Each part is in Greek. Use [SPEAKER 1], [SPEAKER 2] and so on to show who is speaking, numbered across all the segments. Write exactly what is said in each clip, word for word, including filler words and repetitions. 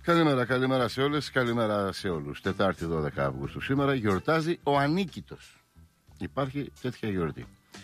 [SPEAKER 1] Καλημέρα, καλημέρα σε όλες, καλημέρα σε όλους. Τετάρτη δώδεκα Αυγούστου σήμερα γιορτάζει ο Ανίκητος. Υπάρχει τέτοια γιορτή.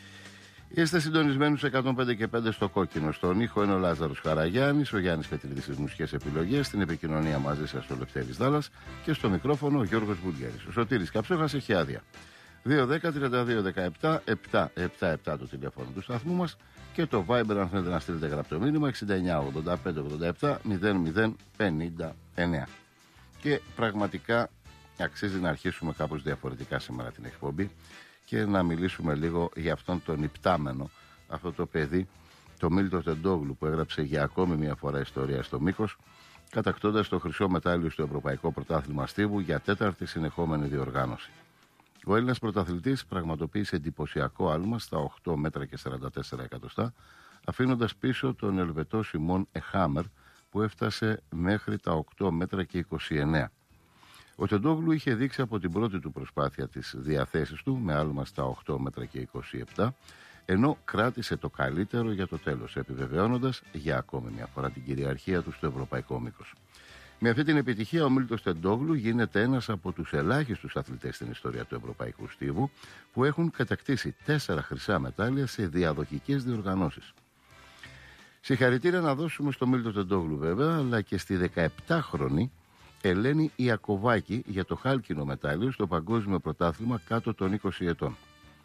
[SPEAKER 1] Είστε συντονισμένοι στους εκατόν πέντε και πέντε στο κόκκινο. Στον ήχο είναι ο Λάζαρος Καραγιάννης, ο Γιάννης Πετρίδης στις μουσικές επιλογές, στην επικοινωνία μαζί σας ο Λευτέρης Δάλλας και στο μικρόφωνο ο Γιώργος Βουλγέρης. Ο Σωτήρης Καψόχας έχει άδεια. δύο δέκα τριάντα δύο δεκαεπτά επτακόσια εβδομήντα επτά το τηλέφωνο του σταθμού μας και το Viber αν θέλετε να στείλετε γραπτό μήνυμα εξήντα εννιά ογδόντα πέντε ογδόντα επτά μηδέν μηδέν πενήντα εννέα. Και πραγματικά αξίζει να αρχίσουμε κάπως διαφορετικά σήμερα την εκπομπή και να μιλήσουμε λίγο για αυτόν τον υπτάμενο, αυτό το παιδί, το Μίλτο Τεντόγλου, που έγραψε για ακόμη μια φορά ιστορία στο μήκος, κατακτώντας το χρυσό μετάλλιο στο Ευρωπαϊκό Πρωτάθλημα Στίβου για τέταρτη συνεχόμενη διοργάνωση. Ο Έλληνας πρωταθλητής πραγματοποίησε εντυπωσιακό άλμα στα οκτώ μέτρα και σαράντα τέσσερα εκατοστά, αφήνοντας πίσω τον Ελβετό Σιμών Εχάμερ που έφτασε μέχρι τα οκτώ μέτρα και είκοσι εννέα. Ο Τεντόγλου είχε δείξει από την πρώτη του προσπάθεια τις διαθέσεις του με άλμα στα οκτώ μέτρα και είκοσι επτά, ενώ κράτησε το καλύτερο για το τέλος, επιβεβαιώνοντας για ακόμη μια φορά την κυριαρχία του στο ευρωπαϊκό μήκος. Με αυτή την επιτυχία ο Μίλτος Τεντόγλου γίνεται ένας από τους ελάχιστους αθλητές στην ιστορία του ευρωπαϊκού στίβου που έχουν κατακτήσει τέσσερα χρυσά μετάλλια σε διαδοχικές διοργανώσεις. Συγχαρητήρια να δώσουμε στο Μίλτο Τεντόγλου βέβαια, αλλά και στη δεκαεπτάχρονη Ελένη Ιακωβάκη για το χάλκινο μετάλλιο στο Παγκόσμιο Πρωτάθλημα κάτω των είκοσι ετών.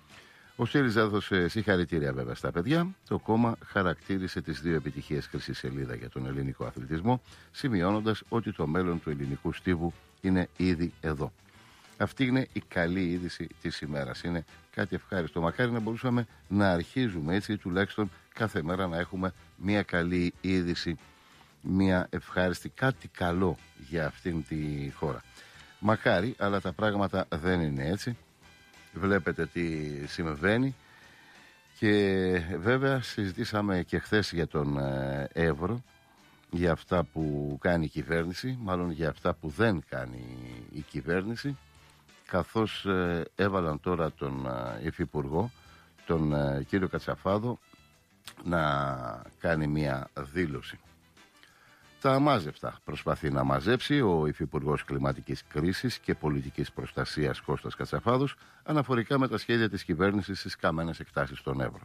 [SPEAKER 1] Ο ΣΥΡΙΖΑ έδωσε συγχαρητήρια βέβαια στα παιδιά. Το κόμμα χαρακτήρισε τις δύο επιτυχίες χρυσή σελίδα για τον ελληνικό αθλητισμό, σημειώνοντας ότι το μέλλον του ελληνικού στίβου είναι ήδη εδώ. Αυτή είναι η καλή είδηση της ημέρας. Είναι κάτι ευχάριστο. Μακάρι να μπορούσαμε να αρχίζουμε έτσι, τουλάχιστον κάθε μέρα να έχουμε μια καλή είδηση, μια ευχάριστη, κάτι καλό για αυτήν τη χώρα. Μακάρι, αλλά τα πράγματα δεν είναι έτσι. Βλέπετε τι συμβαίνει και βέβαια συζητήσαμε και χθες για τον Εύρο, για αυτά που κάνει η κυβέρνηση, μάλλον για αυτά που δεν κάνει η κυβέρνηση, καθώς έβαλαν τώρα τον Υφυπουργό, τον κύριο Κατσαφάδο, να κάνει μια δήλωση. Τα αμάζευτα προσπαθεί να μαζέψει ο Υφυπουργός Κλιματικής Κρίσης και Πολιτικής Προστασίας Κώστας Κατσαφάδος αναφορικά με τα σχέδια της κυβέρνησης στις καμένες εκτάσεις στον Εύρο.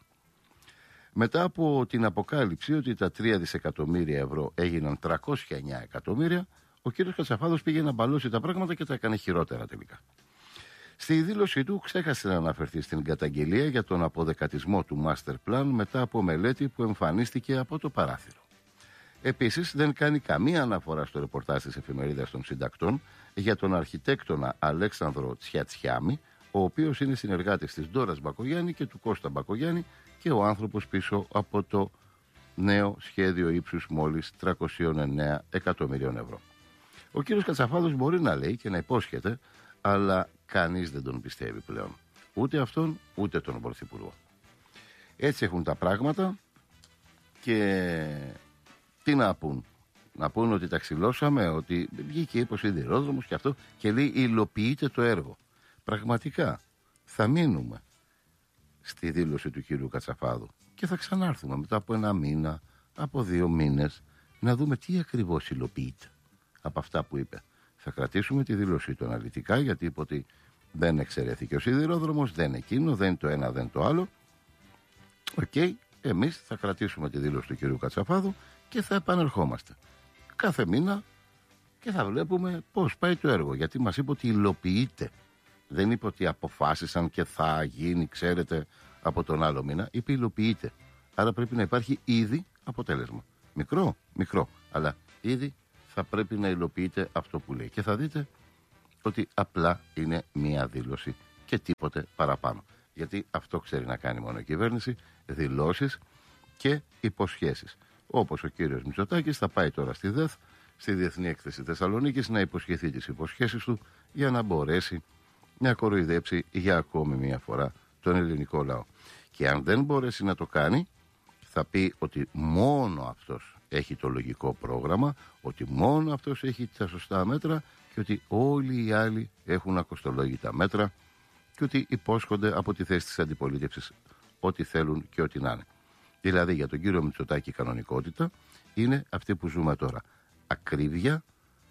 [SPEAKER 1] Μετά από την αποκάλυψη ότι τα τρία δισεκατομμύρια ευρώ έγιναν τριακόσια εννέα εκατομμύρια, ο κ. Κατσαφάδος πήγε να μπαλώσει τα πράγματα και τα έκανε χειρότερα τελικά. Στη δήλωσή του ξέχασε να αναφερθεί στην καταγγελία για τον αποδεκατισμό του Master Plan μετά από μελέτη που εμφανίστηκε από το παράθυρο. Επίσης δεν κάνει καμία αναφορά στο ρεπορτάζ της εφημερίδας των συντακτών για τον αρχιτέκτονα Αλέξανδρο Τσιατσιάμι, ο οποίος είναι συνεργάτης της Ντόρας Μπακογιάννη και του Κώστα Μπακογιάννη και ο άνθρωπος πίσω από το νέο σχέδιο ύψους μόλις τριακόσια εννέα εκατομμυρίων ευρώ. Ο κύριος Κατσαφάδος μπορεί να λέει και να υπόσχεται, αλλά κανείς δεν τον πιστεύει πλέον. Ούτε αυτόν, ούτε τον Πρωθυπουργό. Έτσι έχουν τα πράγματα και... Τι να πούν, να πούν ότι τα ξυλώσαμε, ότι βγήκε είπε ο σιδηρόδρομος και αυτό και λέει υλοποιείται το έργο. Πραγματικά θα μείνουμε στη δήλωση του κύριου Κατσαφάδου και θα ξανάρθουμε μετά από ένα μήνα, από δύο μήνες, να δούμε τι ακριβώς υλοποιείται από αυτά που είπε. Θα κρατήσουμε τη δήλωσή του αναλυτικά, γιατί είπε ότι δεν εξαιρέθηκε ο σιδηρόδρομος, δεν εκείνο, δεν το ένα, δεν το άλλο. Οκ, okay, εμείς θα κρατήσουμε τη δήλωση του κύριου Κατσαφάδου και θα επανερχόμαστε κάθε μήνα και θα βλέπουμε πώς πάει το έργο. Γιατί μας είπε ότι υλοποιείται. Δεν είπε ότι αποφάσισαν και θα γίνει, ξέρετε, από τον άλλο μήνα. Είπε υλοποιείται. Άρα πρέπει να υπάρχει ήδη αποτέλεσμα. Μικρό, μικρό. Αλλά ήδη θα πρέπει να υλοποιείται αυτό που λέει. Και θα δείτε ότι απλά είναι μία δήλωση και τίποτε παραπάνω. Γιατί αυτό ξέρει να κάνει μόνο η κυβέρνηση. Δηλώσεις και υποσχέσεις. Όπως ο κύριος Μητσοτάκης θα πάει τώρα στη ΔΕΘ, στη Διεθνή Έκθεση Θεσσαλονίκης, να υποσχεθεί τις υποσχέσεις του για να μπορέσει να κοροϊδέψει για ακόμη μια φορά τον ελληνικό λαό. Και αν δεν μπορέσει να το κάνει, θα πει ότι μόνο αυτός έχει το λογικό πρόγραμμα, ότι μόνο αυτός έχει τα σωστά μέτρα και ότι όλοι οι άλλοι έχουν ακοστολόγητα μέτρα και ότι υπόσχονται από τη θέση της αντιπολίτευσης ό,τι θέλουν και ό,τι να είναι. Δηλαδή για τον κύριο Μητσοτάκη η κανονικότητα είναι αυτή που ζούμε τώρα. Ακρίβεια,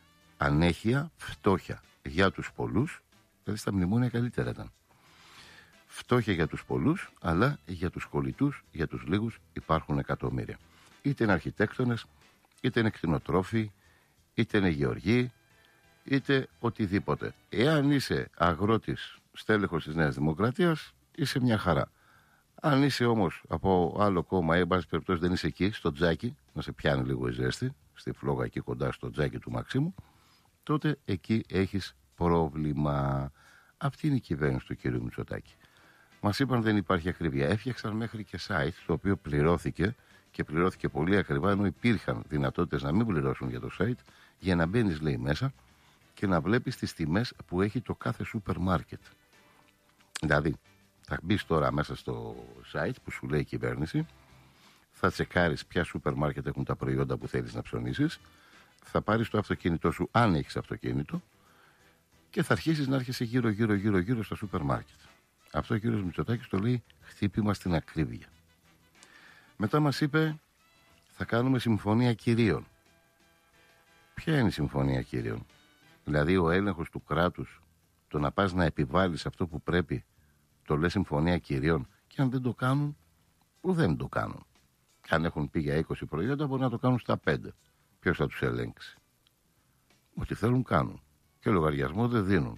[SPEAKER 1] ανέχεια, φτώχεια για τους πολλούς, δηλαδή στα μνημόνια καλύτερα ήταν. Φτώχεια για τους πολλούς, αλλά για τους κολλητούς, για τους λίγους υπάρχουν εκατομμύρια. Είτε είναι αρχιτέκτονες, είτε είναι κτηνοτρόφοι, είτε είναι γεωργοί, είτε οτιδήποτε. Εάν είσαι αγρότης, στέλεχος της Νέας Δημοκρατίας, είσαι μια χαρά. Αν είσαι όμως από άλλο κόμμα ή εν πάση περιπτώσει δεν είσαι εκεί, στο τζάκι, να σε πιάνει λίγο η ζέστη, στη φλόγα εκεί κοντά στο τζάκι του Μαξίμου, τότε εκεί έχεις πρόβλημα. Αυτή είναι η κυβέρνηση του κ. Μητσοτάκη. Μας είπαν δεν υπάρχει ακρίβεια. Έφτιαξαν μέχρι και site το οποίο πληρώθηκε και πληρώθηκε πολύ ακριβά, ενώ υπήρχαν δυνατότητες να μην πληρώσουν για το site, για να μπαίνεις, λέει, μέσα και να βλέπεις τις τιμές που έχει το κάθε σούπερ μάρκετ. Δηλαδή, θα μπεις τώρα μέσα στο site που σου λέει η κυβέρνηση, θα τσεκάρεις ποια σούπερ μάρκετ έχουν τα προϊόντα που θέλεις να ψωνίσεις, θα πάρεις το αυτοκίνητό σου, αν έχεις αυτοκίνητο, και θα αρχίσεις να έρχεσαι γύρω γύρω γύρω γύρω στα σούπερ μάρκετ. Αυτό ο κ. Μητσοτάκης το λέει χτύπημα στην ακρίβεια. Μετά μας είπε θα κάνουμε συμφωνία κυρίων. Ποια είναι η συμφωνία κυρίων? Δηλαδή ο έλεγχος του κράτους, το να πας να επιβάλλεις αυτό που πρέπει, το λέει συμφωνία κυρίων, και αν δεν το κάνουν, που δεν το κάνουν. Αν έχουν πει για είκοσι προϊόντα μπορεί να το κάνουν στα πέντε. Ποιος θα τους ελέγξει? Ό,τι θέλουν κάνουν. Και λογαριασμό δεν δίνουν.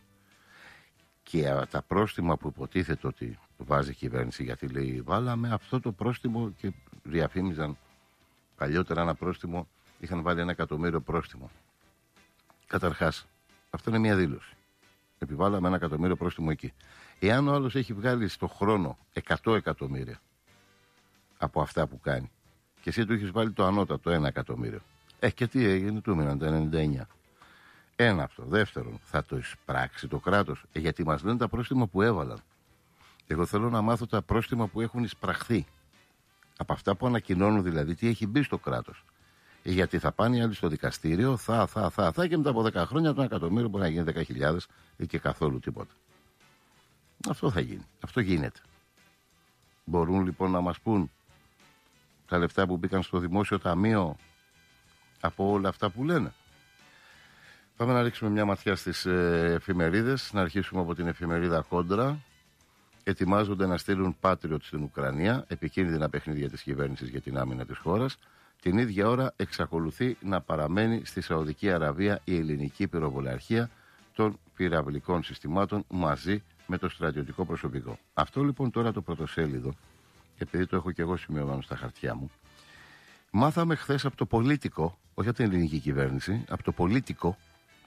[SPEAKER 1] Και τα πρόστιμα που υποτίθεται ότι βάζει η κυβέρνηση, γιατί λέει βάλαμε αυτό το πρόστιμο, και διαφήμιζαν παλιότερα ένα πρόστιμο, είχαν βάλει ένα εκατομμύριο πρόστιμο. Καταρχάς, αυτό είναι μια δήλωση. Επιβάλαμε ένα εκατομμύριο πρόστιμο εκεί. Εάν ο άλλος έχει βγάλει στο χρόνο εκατό εκατομμύρια από αυτά που κάνει, και εσύ του έχεις βάλει το ανώτατο ένα εκατομμύριο, ε, και τι έγινε? Του μείναν τα ενενήντα εννιά. Ένα αυτό. Δεύτερον, θα το εισπράξει το κράτος? Ε, γιατί μας λένε τα πρόστιμα που έβαλαν. Εγώ θέλω να μάθω τα πρόστιμα που έχουν εισπραχθεί. Από αυτά που ανακοινώνουν, δηλαδή, τι έχει μπει στο κράτος. Ε, γιατί θα πάνε οι άλλοι στο δικαστήριο, θα, θα, θα, θα, και μετά από δέκα χρόνια το εκατομμύριο μπορεί να γίνει δέκα χιλιάδες ή και καθόλου τίποτα. Αυτό θα γίνει. Αυτό γίνεται. Μπορούν λοιπόν να μας πούν τα λεφτά που μπήκαν στο δημόσιο ταμείο από όλα αυτά που λένε? Πάμε να ρίξουμε μια ματιά στις ε, εφημερίδες. Να αρχίσουμε από την εφημερίδα Κόντρα. Ετοιμάζονται να στείλουν Patriot στην Ουκρανία. Επικίνδυνα παιχνίδια της κυβέρνησης για την άμυνα της χώρας. Την ίδια ώρα εξακολουθεί να παραμένει στη Σαουδική Αραβία η ελληνική πυροβολαρχία των πυραυλικών συστημάτων μαζί με το στρατιωτικό προσωπικό. Αυτό λοιπόν τώρα το πρωτοσέλιδο, επειδή το έχω και εγώ σημειωμένο στα χαρτιά μου, μάθαμε χθες από το Πολίτικο, όχι από την ελληνική κυβέρνηση, από το Πολίτικο,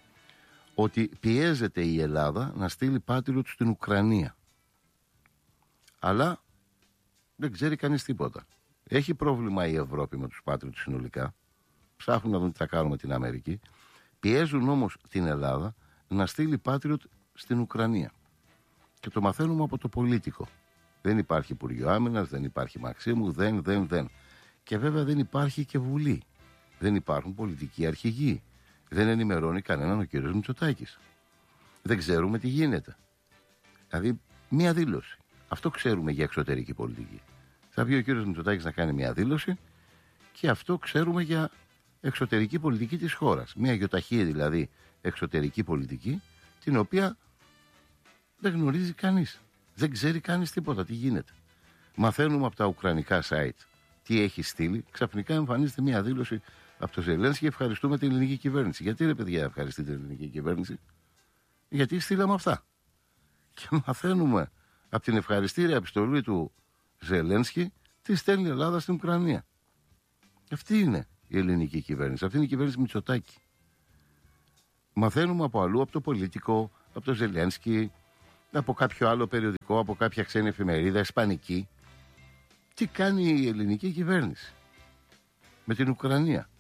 [SPEAKER 1] ότι πιέζεται η Ελλάδα να στείλει Patriot στην Ουκρανία. Αλλά δεν ξέρει κανείς τίποτα. Έχει πρόβλημα η Ευρώπη με τους Patriot συνολικά. Ψάχνουν να δουν τι θα κάνουν με την Αμερική. Πιέζουν όμως την Ελλάδα να στείλει Patriot στην Ουκρανία. Και το μαθαίνουμε από το Πολίτικο. Δεν υπάρχει Υπουργείο Άμυνας, δεν υπάρχει Μαξίμου, δεν, δεν, δεν. Και βέβαια δεν υπάρχει και Βουλή. Δεν υπάρχουν πολιτικοί αρχηγοί. Δεν ενημερώνει κανέναν ο κύριος Μητσοτάκης. Δεν ξέρουμε τι γίνεται. Δηλαδή, μία δήλωση. Αυτό ξέρουμε για εξωτερική πολιτική. Θα βγει ο κύριος Μητσοτάκης να κάνει μία δήλωση και αυτό ξέρουμε για εξωτερική πολιτική της χώρας. Μία γιοταχή δηλαδή εξωτερική πολιτική, την οποία δεν γνωρίζει κανείς. Δεν ξέρει κανείς τίποτα τι γίνεται. Μαθαίνουμε από τα ουκρανικά site τι έχει στείλει. Ξαφνικά εμφανίζεται μία δήλωση από το Ζελένσκι: ευχαριστούμε την ελληνική κυβέρνηση. Γιατί ρε παιδιά ευχαριστείτε την ελληνική κυβέρνηση? Γιατί στείλαμε αυτά. Και μαθαίνουμε από την ευχαριστήρια επιστολή του Ζελένσκι τι στέλνει η Ελλάδα στην Ουκρανία. Αυτή είναι η ελληνική κυβέρνηση. Αυτή είναι η κυβέρνηση Μητσοτάκη. Μαθαίνουμε από αλλού, από το Πολίτικο, από το Ζελένσκι, από κάποιο άλλο περιοδικό, από κάποια ξένη εφημερίδα, ισπανική, τι κάνει η ελληνική κυβέρνηση με την Ουκρανία.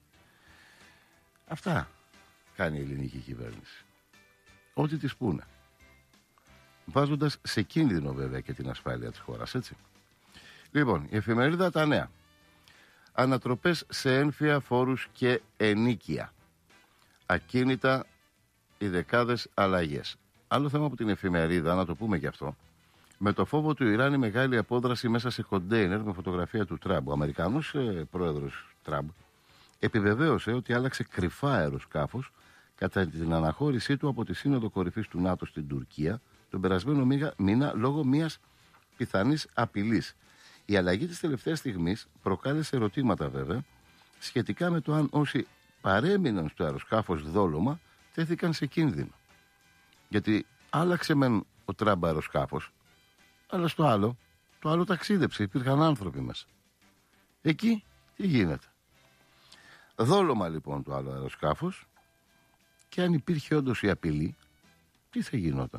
[SPEAKER 1] Αυτά κάνει η ελληνική κυβέρνηση. Ό,τι της πούνε. Βάζοντας σε κίνδυνο βέβαια και την ασφάλεια της χώρας, έτσι. Λοιπόν, η εφημερίδα Τα Νέα. Ανατροπές σε έμφυα, φόρους και ενίκεια. Ακίνητα οι δεκάδες αλλαγές. Άλλο θέμα από την εφημερίδα, να το πούμε και αυτό. Με το φόβο του Ιράν η μεγάλη απόδραση μέσα σε κοντέινερ με φωτογραφία του Τραμπ. Ο Αμερικανός ε, πρόεδρος Τραμπ επιβεβαίωσε ότι άλλαξε κρυφά αεροσκάφος κατά την αναχώρησή του από τη Σύνοδο Κορυφής του ΝΑΤΟ στην Τουρκία τον περασμένο μήνα λόγω μιας πιθανής απειλής. Η αλλαγή της τελευταίας στιγμής προκάλεσε ερωτήματα βέβαια σχετικά με το αν όσοι παρέμειναν στο αεροσκάφος δόλωμα τέθηκαν σε κίνδυνο. Γιατί άλλαξε μεν ο Τραμπ αεροσκάφος, αλλά στο άλλο, το άλλο ταξίδεψε, υπήρχαν άνθρωποι μέσα. Εκεί τι γίνεται. Δόλωμα λοιπόν το άλλο αεροσκάφος, και αν υπήρχε όντως η απειλή, τι θα γινόταν.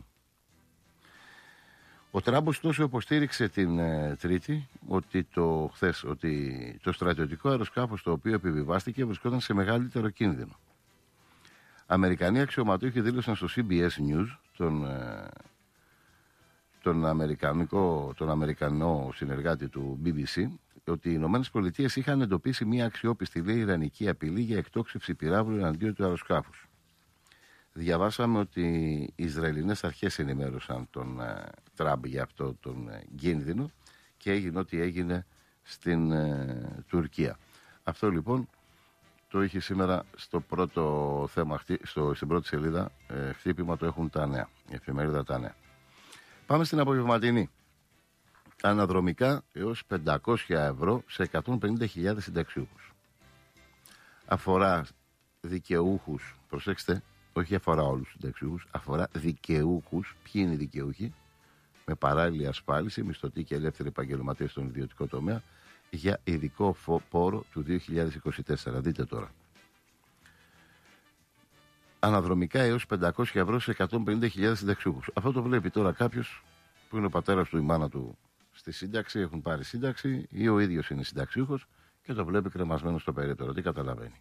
[SPEAKER 1] Ο Τραμπ ωστόσο υποστήριξε την ε, Τρίτη ότι το, χθες, ότι το στρατιωτικό αεροσκάφος το οποίο επιβιβάστηκε βρισκόταν σε μεγαλύτερο κίνδυνο. Αμερικανοί αξιωματούχοι δήλωσαν στο σι μπι ες News, τον, ε, τον, Αμερικανικό, τον Αμερικανό συνεργάτη του μπι μπι σι, ότι οι Ηνωμένες Πολιτείες είχαν εντοπίσει μια αξιόπιστη, λέει, ιρανική απειλή για εκτόξευση πυράβλου εναντίον του αεροσκάφους. Διαβάσαμε ότι οι Ισραηλινές αρχές ενημέρωσαν τον ε, Τραμπ για αυτό τον ε, κίνδυνο και έγινε ό,τι έγινε στην ε, Τουρκία. Αυτό λοιπόν το είχε σήμερα στο πρώτο θέμα, στο, στην πρώτη σελίδα ε, χτύπημα το έχουν τα νέα, η εφημερίδα τα νέα. Πάμε στην απογευματινή. Αναδρομικά έως πεντακόσια ευρώ σε εκατόν πενήντα χιλιάδες συνταξιούχους. Αφορά δικαιούχους, προσέξτε, όχι αφορά όλους τους συνταξιούχους, αφορά δικαιούχους. Ποιοι είναι οι δικαιούχοι? Με παράλληλη ασφάλιση, μισθωτοί και ελεύθεροι επαγγελματίες στον ιδιωτικό τομέα για ειδικό πόρο του δύο χιλιάδες είκοσι τέσσερα. Δείτε τώρα. Αναδρομικά έως πεντακόσια ευρώ σε εκατόν πενήντα χιλιάδες συνταξιούχους. Αυτό το βλέπει τώρα κάποιος που είναι ο πατέρας του, η μάνα του στη σύνταξη, έχουν πάρει σύνταξη ή ο ίδιος είναι συνταξιούχος και το βλέπει κρεμασμένο στο περίπτερο. Τι καταλαβαίνει?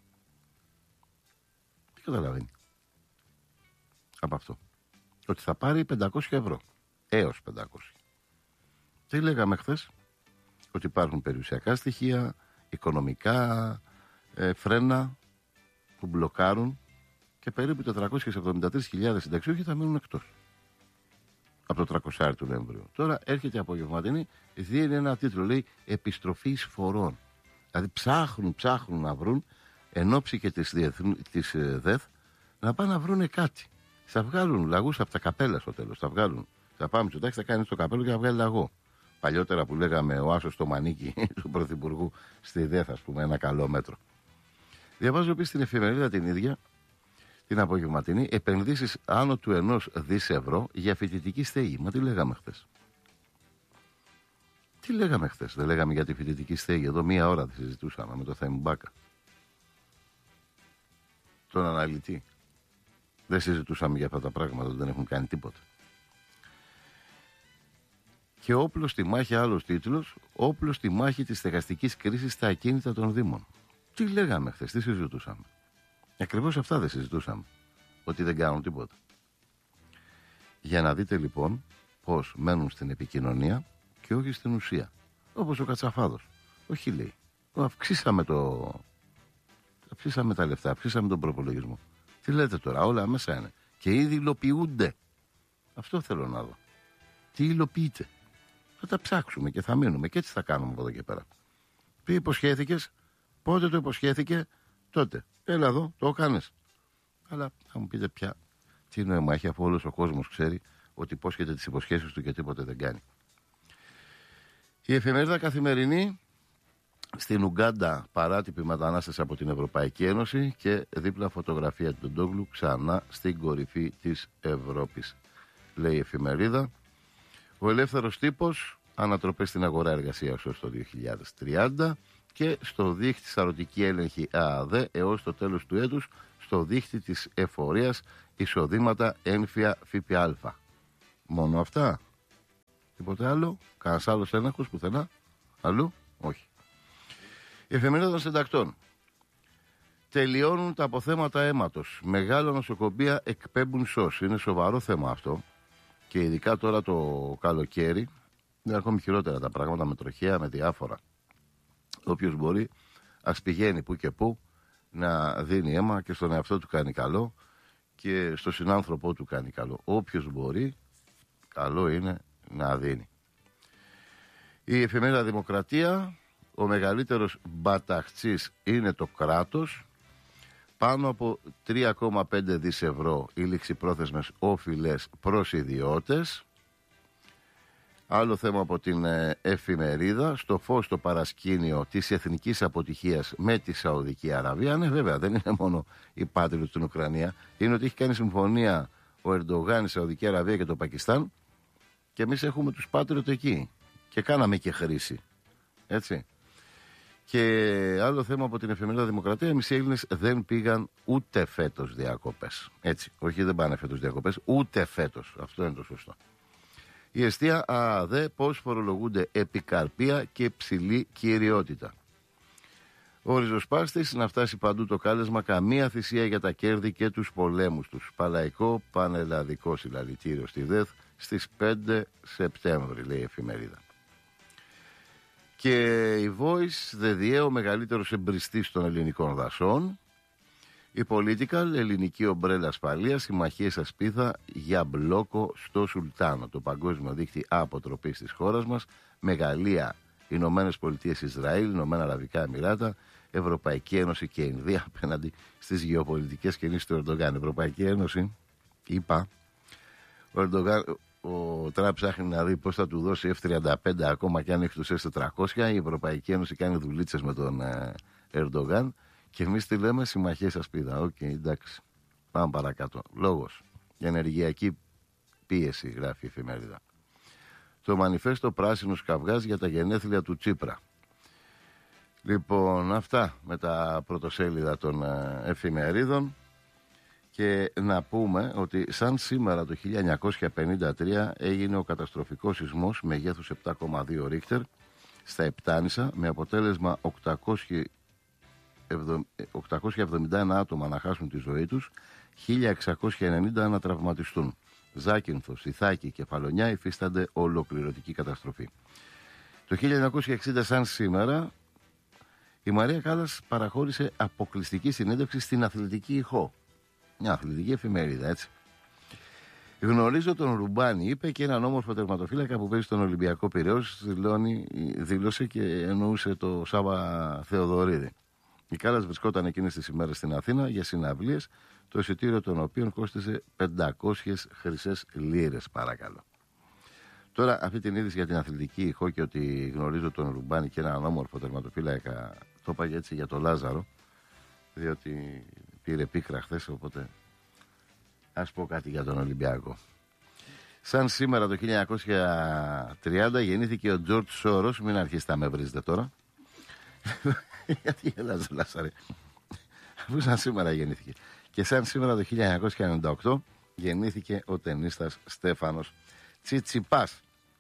[SPEAKER 1] Τι καταλαβαίνει από αυτό? Ότι θα πάρει πεντακόσια ευρώ. Έως πεντακόσια. Τι λέγαμε χθες? Ότι υπάρχουν περιουσιακά στοιχεία, οικονομικά ε, φρένα που μπλοκάρουν και περίπου τετρακόσιες εβδομήντα τρεις χιλιάδες συνταξιούχοι θα μείνουν εκτός από το τριακόσια του Νοεμβρίου. Τώρα έρχεται η απογευματινή, δίνει ένα τίτλο, λέει «Επιστροφή εισφορών». Δηλαδή ψάχνουν, ψάχνουν να βρουν, εν ώψη και της, διεθνου, της ε, ΔΕΘ, να πάνε να βρουν κάτι. Θα βγάλουν λαγούς από τα καπέλα στο τέλος. Θα βγάλουν. Θα πάμε στο τάξη, θα κάνει το καπέλο και θα βγάλει λαγό. Παλιότερα που λέγαμε ο άσος στο μανίκι του Πρωθυπουργού στη ΔΕΘ, ας πούμε, ένα καλό μέτρο. Διαβάζω επίσης την εφημερίδα την ίδια, την απογευματινή, επενδύσεις άνω του ενός δις ευρώ για φοιτητική στέγη. Μα τι λέγαμε χθες? Τι λέγαμε χθες? Δεν λέγαμε για τη φοιτητική στέγη? Εδώ μία ώρα τη συζητούσαμε με το Θέμη Μπάκα, τον αναλυτή. Δεν συζητούσαμε για αυτά τα πράγματα, δεν έχουν κάνει τίποτα. Και όπλο στη μάχη, άλλος τίτλος, όπλο στη μάχη της στεγαστικής κρίσης στα ακίνητα των Δήμων. Τι λέγαμε χθες, τι συζητούσαμε? Ακριβώς αυτά δεν συζητούσαμε. Ότι δεν κάνουν τίποτα. Για να δείτε λοιπόν πώς μένουν στην επικοινωνία και όχι στην ουσία. Όπως ο Κατσαφάδος. Όχι, λέει, αυξήσαμε το... αυξήσαμε τα λεφτά, αυξήσαμε τον προπολογισμό. Τι λέτε τώρα, όλα μέσα είναι. Και ήδη υλοποιούνται. Αυτό θέλω να δω. Τι υλοποιείται? Θα τα ψάξουμε και θα μείνουμε και έτσι θα κάνουμε από εδώ και πέρα. Τι υποσχέθηκες? Πότε το υποσχέθηκε? Τότε. Έλα εδώ, το έκανες. Αλλά θα μου πείτε πια τι νόημα έχει, αφού όλος ο κόσμος ξέρει ότι υπόσχεται τις υποσχέσεις του και τίποτε δεν κάνει. Η εφημερίδα Καθημερινή. Στην Ουγκάντα παράτυπη μετανάστες από την Ευρωπαϊκή Ένωση και δίπλα φωτογραφία του Ντόγλου ξανά στην κορυφή της Ευρώπης. Λέει η εφημερίδα. Ο ελεύθερος τύπος, ανατροπές στην αγορά εργασίας έως το δύο χιλιάδες τριάντα και στο δίχτυ σαρωτική έλεγχη ΑΑΔ έως το τέλος του έτους, στο δίχτυ της εφορίας εισοδήματα έμφυα ΦΠΑ. Μόνο αυτά? Τίποτε άλλο? Κανένας άλλος έλεγχος πουθενά? Αλλού? Όχι. Η εφημερίδα των συντακτών. Τελειώνουν τα αποθέματα αίματος. Μεγάλα νοσοκομεία εκπέμπουν σως. Είναι σοβαρό θέμα αυτό. Και ειδικά τώρα το καλοκαίρι είναι ακόμη χειρότερα τα πράγματα, με τροχέα, με διάφορα. Όποιος μπορεί ας πηγαίνει που και που να δίνει αίμα και στον εαυτό του κάνει καλό και στον συνάνθρωπό του κάνει καλό. Όποιος μπορεί, καλό είναι να δίνει. Η εφημερίδα Δημοκρατία. Ο μεγαλύτερος μπαταχτσής είναι το κράτος. πάνω από τρία κόμμα πέντε δις ευρώ οι ληξιπρόθεσμες όφιλες προς ιδιώτες. Άλλο θέμα από την ε, εφημερίδα, στο φως το παρασκήνιο της εθνικής αποτυχίας με τη Σαουδική Αραβία. Ναι, βέβαια, δεν είναι μόνο η πάτριδα στην Ουκρανία. Είναι ότι έχει κάνει συμφωνία ο Ερντογάν, η Σαουδική Αραβία και το Πακιστάν και εμείς έχουμε τους πάτριωτ εκεί. Και κάναμε και χρήση. Έτσι. Και άλλο θέμα από την εφημερίδα Δημοκρατία, οι μισοί Έλληνες δεν πήγαν ούτε φέτος διακοπές. Έτσι. Όχι, δεν πάνε φέτος διακοπές, ούτε φέτος. Αυτό είναι το σωστό. Η εστία ΑΑΔ, πώς φορολογούνται επικαρπία και ψηλή κυριότητα. Ο ριζοσπάστης να φτάσει παντού το κάλεσμα, καμία θυσία για τα κέρδη και τους πολέμους τους. Παλαϊκό πανελλαδικό συλλαλητήριο στη ΔΕΘ στις πέντε Σεπτέμβρη, λέει η εφημερίδα. Και η Voice, ΔΔΕ, ο μεγαλύτερος εμπριστής των ελληνικών δασών. Η Political, ελληνική ομπρέλα ασφαλείας, συμμαχίες ασπίδα για μπλόκο στο Σουλτάνο, το παγκόσμιο δίκτυο αποτροπής της χώρας μας, με Γαλλία, Ηνωμένες Πολιτείες, Ισραήλ, Ηνωμένα Αραβικά Εμιράτα, Ευρωπαϊκή Ένωση και Ινδία απέναντι στις γεωπολιτικές κινήσεις του Ερντογάν. Ευρωπαϊκή Ένωση, είπα, ο Ερντογάν, ο Τραμπ ψάχνει να δει πώς θα του δώσει εφ τριάντα πέντε ακόμα και αν έχει τους ες τετρακόσια. Η Ευρωπαϊκή Ένωση κάνει δουλίτσες με τον ε, Ερντογάν. Και εμείς τι λέμε, συμμαχίες ασπίδα. Οκ, okay, εντάξει. Πάμε παρακάτω. Λόγος. Για ενεργειακή πίεση, γράφει η εφημερίδα. Το μανιφέστο πράσινος καυγάς για τα γενέθλια του Τσίπρα. Λοιπόν, αυτά με τα πρωτοσέλιδα των εφημερίδων. Και να πούμε ότι σαν σήμερα το χίλια εννιακόσια πενήντα τρία έγινε ο καταστροφικός σεισμός μεγέθους επτά κόμμα δύο ρίχτερ στα Επτάνησα, με αποτέλεσμα οκτακόσια εβδομήντα ένα άτομα να χάσουν τη ζωή τους, χίλια εξακόσια ενενήντα να τραυματιστούν. Ζάκυνθος, Ιθάκη, Κεφαλονιά υφίστανται ολοκληρωτική καταστροφή. Το χίλια εννιακόσια εξήντα σαν σήμερα η Μαρία Κάλλας παραχώρησε αποκλειστική συνέντευξη στην Αθλητική Ηχό. Μια αθλητική εφημερίδα, έτσι. Γνωρίζω τον Ρουμπάνη, είπε, και έναν όμορφο τερματοφύλακα που παίζει στον Ολυμπιακό Πειραιώς, δήλωσε και εννοούσε το Σάβα Θεοδωρίδη. Η Κάλλας βρισκόταν εκείνες τις ημέρες στην Αθήνα για συναυλίες, το εισιτήριο των οποίων κόστιζε πεντακόσιες χρυσές λίρες, παρακαλώ. Τώρα, αυτή την είδηση για την Αθλητική Ηχό και ότι γνωρίζω τον Ρουμπάνη και έναν όμορφο τερματοφύλακα, το είπα έτσι για τον Λάζαρο, διότι πήρε πίκρα χθες, οπότε ας πω κάτι για τον Ολυμπιακό. Σαν σήμερα το χίλια εννιακόσια τριάντα γεννήθηκε ο Τζορτζ Σόρος, μην αρχίσετε να με βρίζετε τώρα. Γιατί γελάζω, Λάσαρε. Αφού σαν σήμερα γεννήθηκε. Και σαν σήμερα το χίλια εννιακόσια ενενήντα οκτώ γεννήθηκε ο τενίστας Στέφανος Τσιτσιπάς.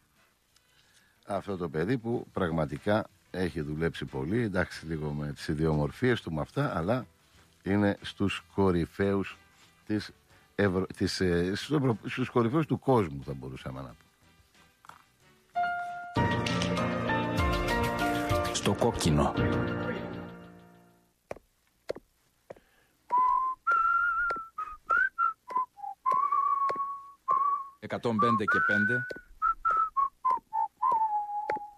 [SPEAKER 1] Αυτό το παιδί που πραγματικά έχει δουλέψει πολύ, εντάξει, λίγο με τις ιδιομορφίες του με αυτά, αλλά είναι στους κορυφαίους της Ευρω... της, ε, στους κορυφαίους του κόσμου, θα μπορούσαμε να πούμε.
[SPEAKER 2] Στο κόκκινο. εκατόν πέντε και πέντε